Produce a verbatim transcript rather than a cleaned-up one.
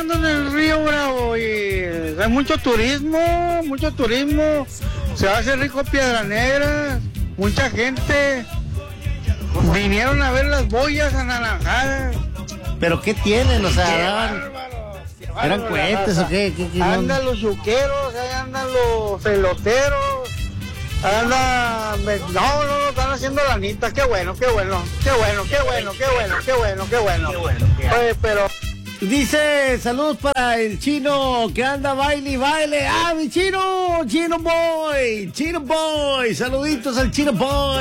ando en el Río Bravo y hay mucho turismo, mucho turismo. Se hace rico Piedra Negra, mucha gente. Vinieron a ver las boyas anaranjadas. ¿Pero qué tienen? O sea, Qué daban- bárbaro, qué ¿eran bárbaro, cohetes raza. o qué? ¿Qué- qué Andan los yuqueros, ahí andan los peloteros. Andan. No, no, no, están haciendo lanitas. Qué bueno, qué bueno, qué bueno, qué bueno, qué bueno, qué bueno, qué bueno. Oye, pero. Dice, saludos para el chino que anda baile y baile. ¡Ah, mi chino! ¡Chino boy! ¡Chino boy! Saluditos al chino boy.